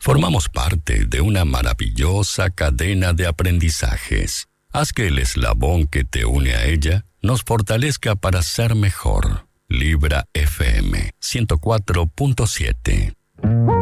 Formamos parte de una maravillosa cadena de aprendizajes. Haz que el eslabón que te une a ella nos fortalezca para ser mejor. Libra FM 104.7